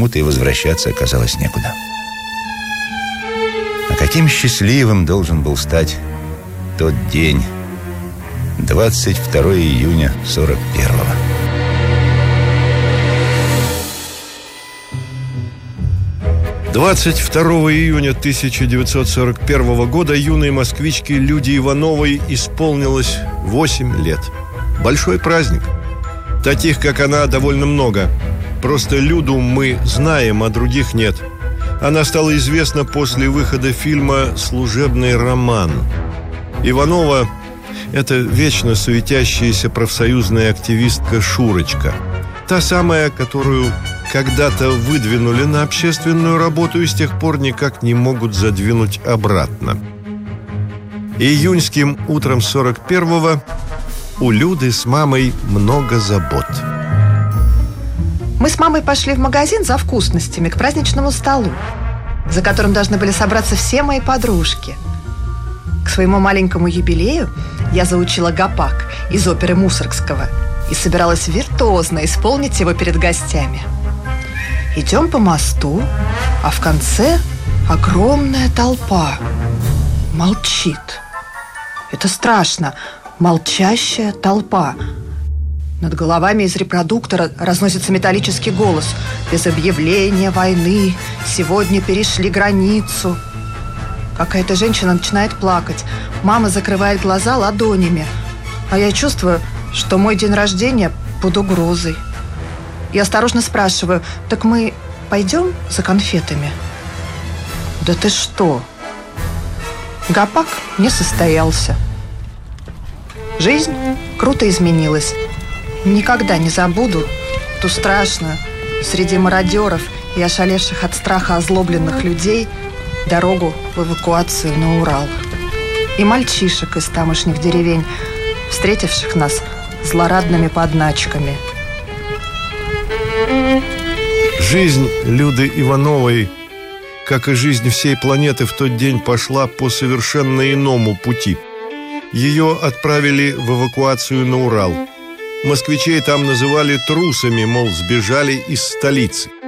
почему-то и возвращаться оказалось некуда. А каким счастливым должен был стать тот день, 22 июня 41-го. «22 июня 1941 года юной москвичке Люде Ивановой исполнилось 8 лет. Большой праздник. Таких, как она, довольно много. Просто Люду мы знаем, а других нет. Она стала известна после выхода фильма «Служебный роман». Иванова – это вечно суетящаяся профсоюзная активистка Шурочка. Та самая, которую когда-то выдвинули на общественную работу и с тех пор никак не могут задвинуть обратно. Июньским утром 41-го у Люды с мамой много забот. Мы с мамой пошли в магазин за вкусностями к праздничному столу, за которым должны были собраться все мои подружки. К своему маленькому юбилею я заучила гопак из оперы Мусоргского и собиралась виртуозно исполнить его перед гостями. Идем по мосту, а в конце огромная толпа. Молчит. Это страшно. Молчащая толпа. Над головами из репродуктора разносится металлический голос: «Без объявления войны сегодня перешли границу». Какая-то женщина начинает плакать. Мама закрывает глаза ладонями. А я чувствую, что мой день рождения под угрозой. Я осторожно спрашиваю: «Так мы пойдем за конфетами?» «Да ты что?» Гопак не состоялся. Жизнь круто изменилась. Никогда не забуду ту страшную, среди мародеров и ошалевших от страха озлобленных людей, дорогу в эвакуацию на Урал. И мальчишек из тамошних деревень, встретивших нас злорадными подначками. Жизнь Люды Ивановой, как и жизнь всей планеты, в тот день пошла по совершенно иному пути. Ее отправили в эвакуацию на Урал. Москвичей там называли трусами, мол, сбежали из столицы.